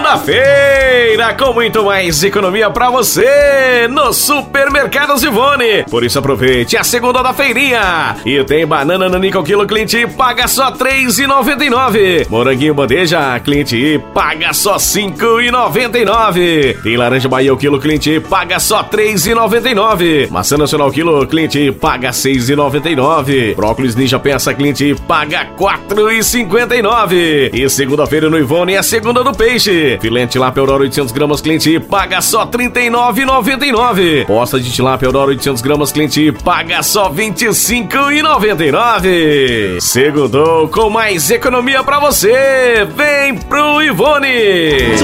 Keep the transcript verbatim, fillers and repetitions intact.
Segunda-feira com muito mais economia pra você no Supermercados Ivone. Por isso aproveite a segunda da feirinha. E tem banana nanica ao quilo, cliente paga só três reais e noventa e nove centavos. Moranguinho bandeja, cliente paga só cinco reais e noventa e nove centavos. Tem laranja Bahia ao quilo, cliente paga só três reais e noventa e nove centavos. Maçã nacional ao quilo, cliente paga seis reais e noventa e nove centavos. Brócolis Ninja peça, cliente paga quatro reais e cinquenta e nove centavos. E segunda-feira no Ivone é a segunda do peixe. Filé de tilápia Aurora oitocentos gramas, cliente paga só trinta e nove reais e noventa e nove centavos. Posta de tilápia Aurora oitocentos gramas, cliente paga só vinte e cinco reais e noventa e nove centavos. Segundou com mais economia pra você. Vem pro Ivone.